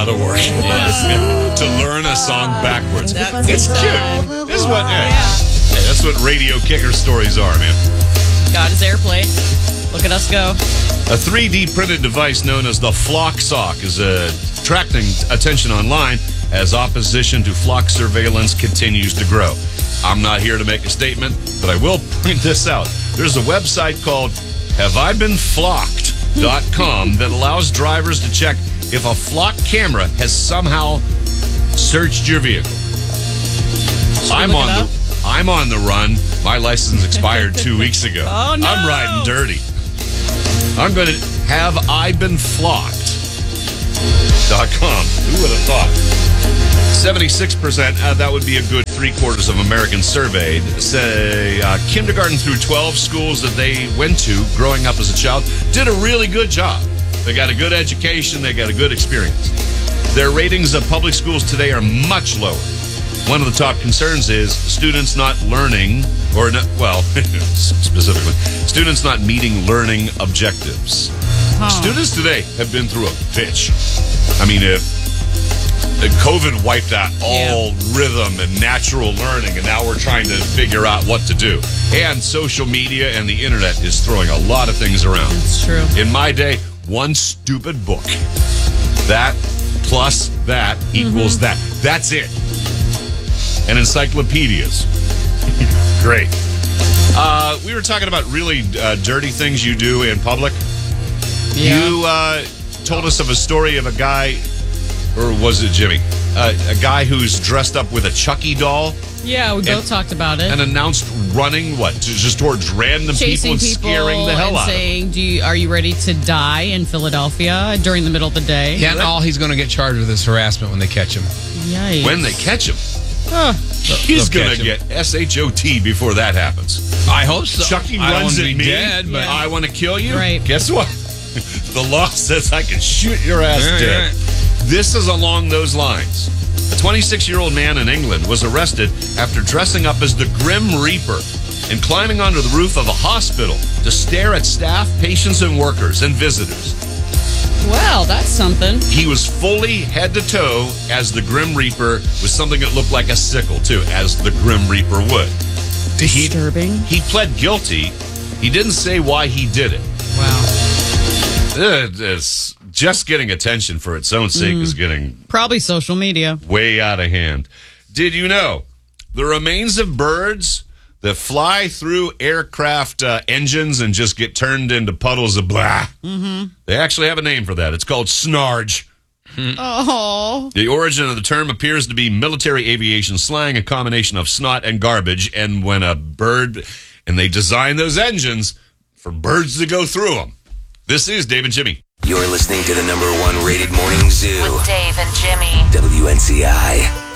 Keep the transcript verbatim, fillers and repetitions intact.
lot of work to learn a song backwards. That's It's time. cute. This is what, Oh, hey, yeah. hey, that's what radio kicker stories are, man. Got his airplane. Look at us go. A three D printed device known as the Flock Sock is uh, attracting attention online as opposition to flock surveillance continues to grow. I'm not here to make a statement, but I will point this out. There's a website called have I been flocked dot com that allows drivers to check if a flock camera has somehow searched your vehicle. I'm look on it the up? I'm on the run. My license expired two weeks ago. Oh, no. I'm riding dirty. I'm going to have I been flocked dot com. Who would have thought? seventy-six percent, uh, that would be a good three quarters of Americans surveyed, say uh, kindergarten through twelve schools that they went to growing up as a child did a really good job. They got a good education. They got a good experience. Their ratings of public schools today are much lower. One of the top concerns is students not learning, or not, well, specifically, students not meeting learning objectives. Huh. Students today have been through a bitch. I mean, if COVID wiped out all yeah. rhythm and natural learning, and now we're trying to figure out what to do. And social media and the internet is throwing a lot of things around. That's true. In my day, one stupid book. That plus that equals mm-hmm. that. That's it. And encyclopedias. Great. Uh, we were talking about really uh, dirty things you do in public. Yeah. You uh, told us of a story of a guy, or was it Jimmy? Uh, a guy who's dressed up with a Chucky doll. Yeah, we both and, talked about it. And announced running, what, to, just towards random Chasing people and people scaring the hell and out saying, of them. Do you, are you ready to die in Philadelphia during the middle of the day? Yeah, and all he's going to get charged with is harassment when they catch him. Yikes. When they catch him. Huh. He's They'll going to catch him. get S H O T before that happens. I hope so. Chucky I don't runs wanna at be me. dead, but Yeah. I want to kill you. Right. Guess what? The law says I can shoot your ass Yeah, dead. yeah. This is along those lines. A twenty-six-year-old man in England was arrested after dressing up as the Grim Reaper and climbing onto the roof of a hospital to stare at staff, patients, and workers and visitors. Well, that's something. He was fully head to toe as the Grim Reaper with something that looked like a sickle, too, as the Grim Reaper would. Disturbing. He, he pled guilty. He didn't say why he did it. Wow. It is just getting attention for its own sake mm. is getting probably social media way out of hand. Did you know the remains of birds that fly through aircraft uh, engines and just get turned into puddles of blah? Mm-hmm. They actually have a name for that. It's called snarge. Oh. The origin of the term appears to be military aviation slang, a combination of snot and garbage. And when a bird, and they design those engines for birds to go through them. This is Dave and Jimmy. You're listening to the number one rated morning zoo. With Dave and Jimmy. W N C I.